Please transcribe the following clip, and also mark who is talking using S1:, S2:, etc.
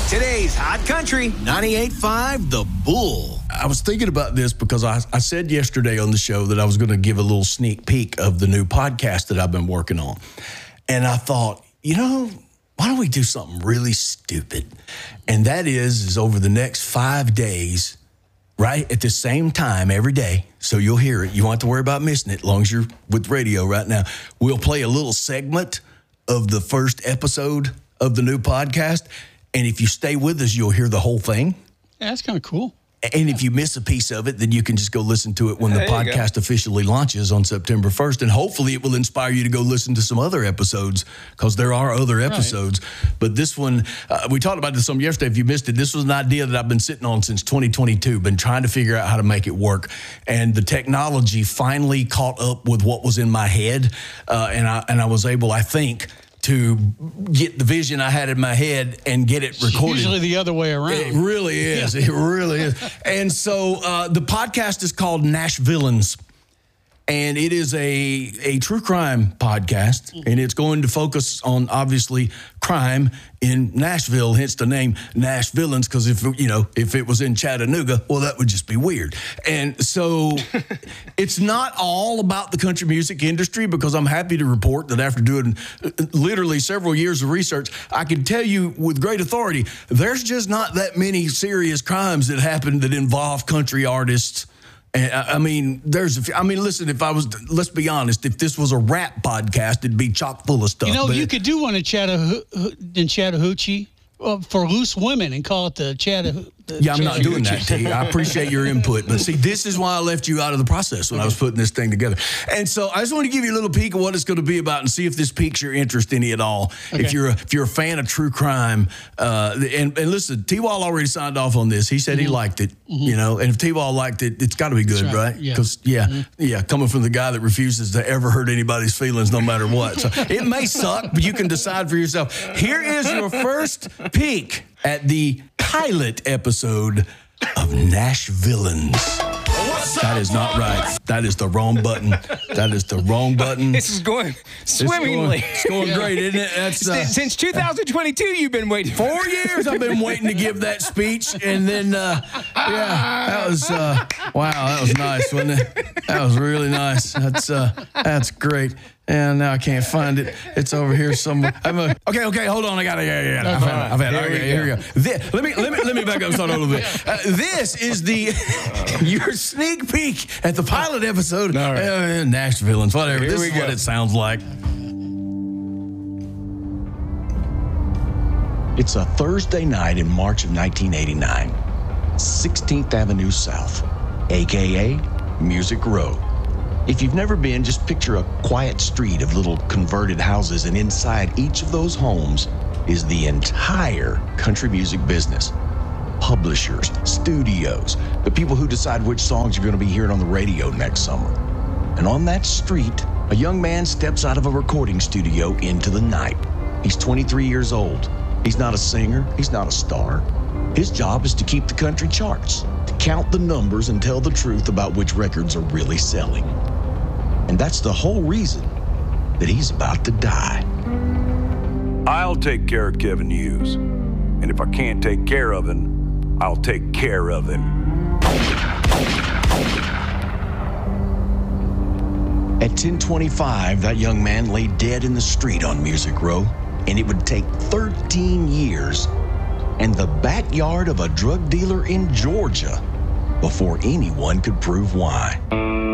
S1: Today's Hot Country 98.5 The Bull.
S2: I was thinking about this because I said yesterday on the show that I was going to give a little sneak peek of the new podcast that I've been working on. And I thought, why don't we do something really stupid? And that is over the next 5 days, right at the same time every day, so you'll hear it. You won't have to worry about missing it as long as you're with radio right now. We'll play a little segment of the first episode of the new podcast. And if you stay with us, you'll hear the whole thing.
S3: Yeah, that's kind of cool.
S2: And if you miss a piece of it, then you can just go listen to it when the podcast officially launches on September 1st. And hopefully it will inspire you to go listen to some other episodes, because there are other episodes. Right. But this one, we talked about this some yesterday. If you missed it, this was an idea that I've been sitting on since 2022, been trying to figure out how to make it work. And the technology finally caught up with what was in my head. And I was able, I think, to get the vision I had in my head and get it recorded.
S3: Usually the other way around.
S2: It really is. Yeah. It really is. And so the podcast is called Nashvillans. And it is a true crime podcast, and it's going to focus on, obviously, crime in Nashville, hence the name Nashvillans, because if it was in Chattanooga, well, that would just be weird. And so it's not all about the country music industry, because I'm happy to report that after doing literally several years of research, I can tell you with great authority, there's just not that many serious crimes that happen that involve country artists. And listen, let's be honest, if this was a rap podcast, it'd be chock full of stuff.
S3: You could do one in Chattahoochee for loose women and call it the Chattahoochee.
S2: Yeah, I'm not doing that, T. I appreciate your input. But see, this is why I left you out of the process when I was putting this thing together. And so I just want to give you a little peek of what it's going to be about and see if this piques your interest any at all. Okay. If you're a fan of true crime, and listen, T-Wall already signed off on this. He said he liked it, and if T-Wall liked it, it's got to be good, right? Because, coming from the guy that refuses to ever hurt anybody's feelings no matter what. So it may suck, but you can decide for yourself. Here is your first peek at the pilot episode of Nashvillans. That is not right. That is the wrong button. That is the wrong button.
S4: This is going swimmingly.
S2: It's going great, isn't it? That's,
S4: since 2022, you've been waiting.
S2: 4 years I've been waiting to give that speech. And then, that was, wow, that was nice, wasn't it? That was really nice. That's great. And now I can't find it. It's over here somewhere. Okay, hold on. I got it. I found it. Okay, here we go. Let me back up and start a little bit. This is your sneak peek at the pilot episode. Nashvillans, whatever. This is what it sounds like. It's a Thursday night in March of 1989. 16th Avenue South, a.k.a. Music Row. If you've never been, just picture a quiet street of little converted houses, and inside each of those homes is the entire country music business. Publishers, studios, the people who decide which songs you're going to be hearing on the radio next summer. And on that street, a young man steps out of a recording studio into the night. He's 23 years old. He's not a singer. He's not a star. His job is to keep the country charts, to count the numbers and tell the truth about which records are really selling. And that's the whole reason that he's about to die.
S5: I'll take care of Kevin Hughes. And if I can't take care of him, I'll take care of him.
S2: At 10:25, that young man lay dead in the street on Music Row, and it would take 13 years and the backyard of a drug dealer in Georgia before anyone could prove why.